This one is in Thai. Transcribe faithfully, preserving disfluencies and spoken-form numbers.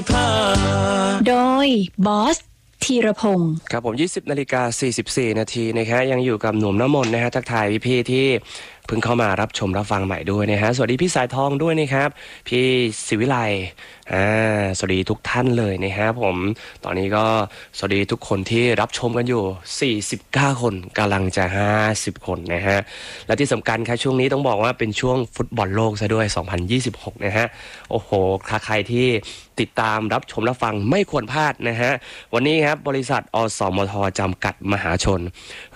โดยบอสธีรพงศ์ครับผมยี่สิบนาฬิกาสี่สิบสี่นาทีนะครับยังอยู่กับหนุ่มน้ำมนต์นะฮะทักทายพี่ๆที่เพิ่งเข้ามารับชมรับฟังใหม่ด้วยนะฮะสวัสดีพี่สายทองด้วยนะครับพี่ศิวิไลอ่าสวัสดีทุกท่านเลยนะฮะผมตอนนี้ก็สวัสดีทุกคนที่รับชมกันอยู่สี่สิบเก้าคนกำลังจะห้าสิบคนนะฮะและที่สำคัญครับช่วงนี้ต้องบอกว่าเป็นช่วงฟุตบอลโลกซะด้วยสองพันยี่สิบหกนะฮะโอ้โหใครที่ติดตามรับชมรับฟังไม่ควรพลาดนะฮะวันนี้ครับบริษัทอสมทจำกัดมหาชน